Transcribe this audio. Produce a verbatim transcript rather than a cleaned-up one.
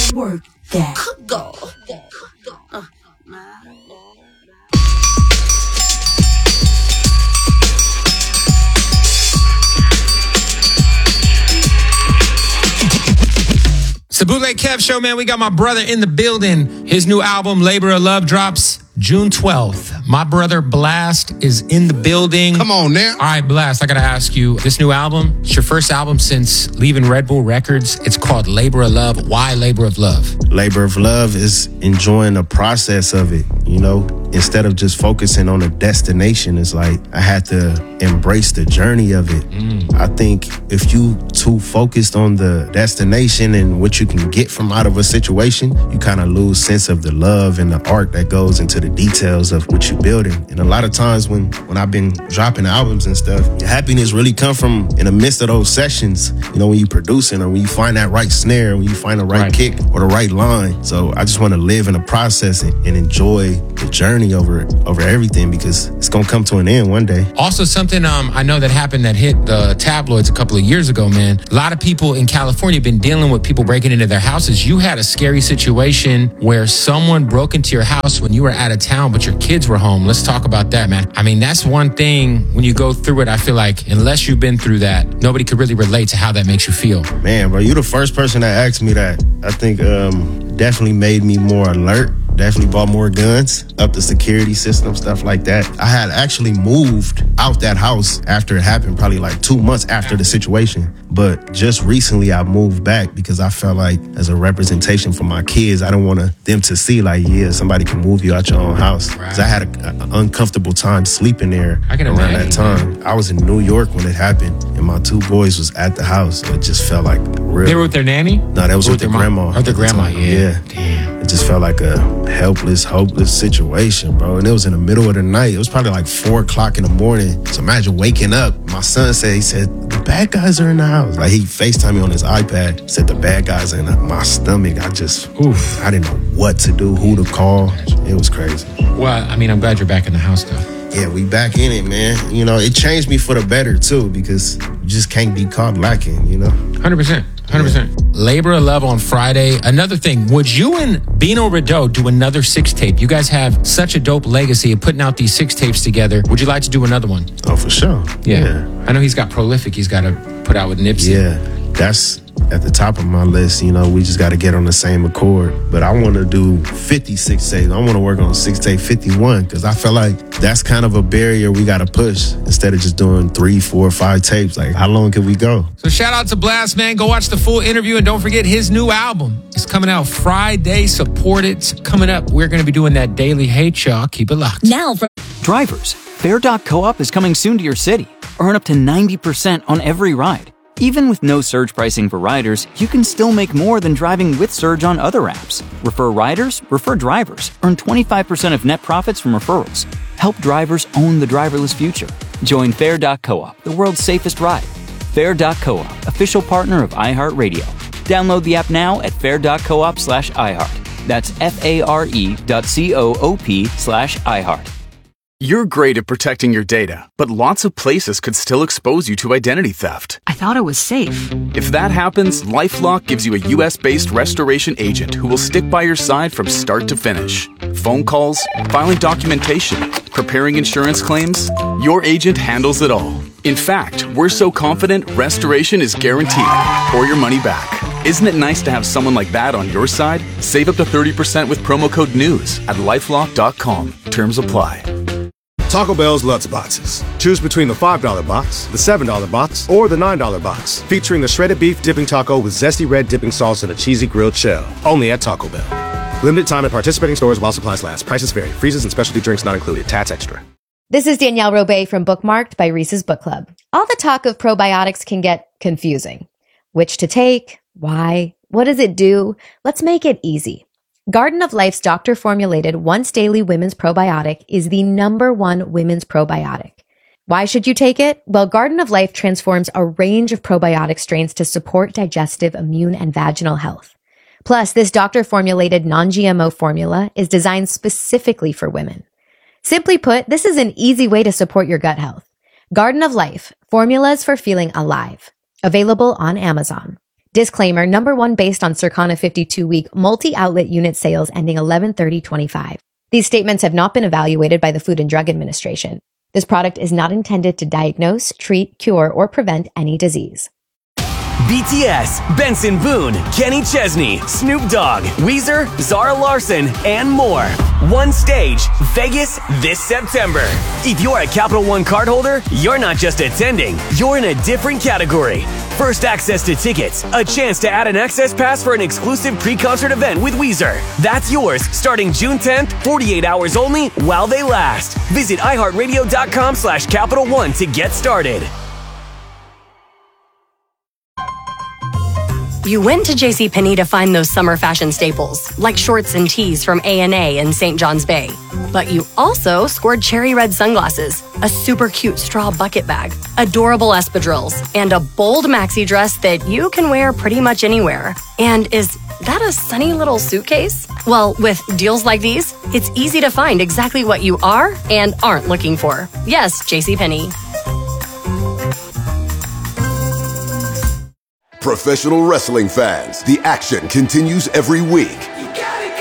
Work that. Go. Uh. It's the Bootleg Kev Show, man. We got my brother in the building. His new album, Labor of Love, drops June twelfth. My brother Blast is in the building. Come on now. All right, Blast, I got to ask you, this new album, it's your first album since leaving Red Bull Records. It's called Labor of Love. Why Labor of Love? Labor of Love is enjoying the process of it, you know? Instead of just focusing on the destination, it's like I had to embrace the journey of it. Mm. I think if you too focused on the destination and what you can get from out of a situation, you kind of lose sense of the love and the art that goes into the details of what you're building. And a lot of times when, when I've been dropping albums and stuff, happiness really come from in the midst of those sessions, you know, when you're producing or when you find that right snare, when you find the right, right. kick or the right line. So I just want to live in the process and, and enjoy the journey over over everything because it's going to come to an end one day. Also something um, I know that happened that hit the tabloids a couple of years ago, man. A lot of people in California have been dealing with people breaking into their houses. You had a scary situation where someone broke into your house when you were out of town, but your kids were home. Let's talk about that, man. I mean, that's one thing when you go through it, I feel like unless you've been through that, nobody could really relate to how that makes you feel. Man, bro, you're the first person that asked me that. I think um, definitely made me more alert. Definitely bought more guns, up the security system, stuff like that. I had actually moved out that house after it happened, probably like two months after the situation. But just recently I moved back because I felt like as a representation for my kids, I don't want to, them to see like, yeah, somebody can move you out your own house. Because right. I had an uncomfortable time sleeping there I can around imagine, that time. Man. I was in New York when it happened and my two boys was at the house. So it just felt like real. They were with their nanny? No, that was with, with their grandma. Oh, their grandma, yeah. yeah. Damn. It just felt like a helpless, hopeless situation, bro. And it was in the middle of the night. It was probably like four o'clock in the morning. So imagine waking up. My son said, he said, the bad guys are in the house. Like he FaceTimed me on his iPad, said the bad guys are in my stomach. I just, oof, I didn't know what to do, who to call. It was crazy. Well, I mean, I'm glad you're back in the house though. Yeah, we back in it, man. You know, it changed me for the better too because you just can't be caught lacking, you know? one hundred percent. one hundred percent. Yeah. Labor of Love on Friday. Another thing, would you and Bino Rideau do another six tape? You guys have such a dope legacy of putting out these six tapes together. Would you like to do another one? Oh, for sure. Yeah. yeah. I know he's got Prolific. He's got to put out with Nipsey. Yeah, that's at the top of my list. You know, we just got to get on the same accord. But I want to do fifty-six tapes. I want to work on six tape fifty-one because I feel like that's kind of a barrier we got to push instead of just doing three, four, five tapes. Like, how long can we go? So shout out to Blast, man. Go watch the full interview and don't forget his new album. It's coming out Friday. Support it. Coming up, we're going to be doing that daily hate, y'all. Keep it locked. Now for drivers, Fair dot co-op is coming soon to your city. Earn up to ninety percent on every ride. Even with no surge pricing for riders, you can still make more than driving with Surge on other apps. Refer riders, refer drivers. Earn twenty-five percent of net profits from referrals. Help drivers own the driverless future. Join Fair dot co-op, the world's safest ride. Fair dot co-op, official partner of iHeartRadio. Download the app now at fair dot coop slash iHeart. That's F-A-R-E dot C-O-O-P slash iHeart. You're great at protecting your data, but lots of places could still expose you to identity theft. I thought it was safe. If that happens, LifeLock gives you a U S-based restoration agent who will stick by your side from start to finish. Phone calls, filing documentation, preparing insurance claims, your agent handles it all. In fact, we're so confident restoration is guaranteed or your money back. Isn't it nice to have someone like that on your side? Save up to thirty percent with promo code NEWS at lifelock dot com. Terms apply. Taco Bell's Lutz Boxes. Choose between the five dollar box, the seven dollar box, or the nine dollar box. Featuring the shredded beef dipping taco with zesty red dipping sauce and a cheesy grilled shell. Only at Taco Bell. Limited time at participating stores while supplies last. Prices vary. Freezes and specialty drinks not included. Tats extra. This is Danielle Robay from Bookmarked by Reese's Book Club. All the talk of probiotics can get confusing. Which to take? Why? What does it do? Let's make it easy. Garden of Life's doctor-formulated once-daily women's probiotic is the number one women's probiotic. Why should you take it? Well, Garden of Life transforms a range of probiotic strains to support digestive, immune, and vaginal health. Plus, this doctor-formulated non-G M O formula is designed specifically for women. Simply put, this is an easy way to support your gut health. Garden of Life, formulas for feeling alive. Available on Amazon. Disclaimer, number one based on Circana fifty-two week multi-outlet unit sales ending eleven thirty twenty-five. These statements have not been evaluated by the Food and Drug Administration. This product is not intended to diagnose, treat, cure, or prevent any disease. B T S, Benson Boone, Kenny Chesney, Snoop Dogg, Weezer, Zara Larsson, and more. One stage, Vegas this September. If you're a Capital One cardholder, you're not just attending, you're in a different category. First access to tickets, a chance to add an access pass for an exclusive pre-concert event with Weezer. That's yours starting June tenth, forty-eight hours only while they last. Visit iHeartRadio.com slash Capital One to get started. You went to JCPenney to find those summer fashion staples, like shorts and tees from A and A in Saint John's Bay. But you also scored cherry red sunglasses, a super cute straw bucket bag, adorable espadrilles, and a bold maxi dress that you can wear pretty much anywhere. And is that a sunny little suitcase? Well, with deals like these, it's easy to find exactly what you are and aren't looking for. Yes, JCPenney. Professional wrestling fans, the action continues every week.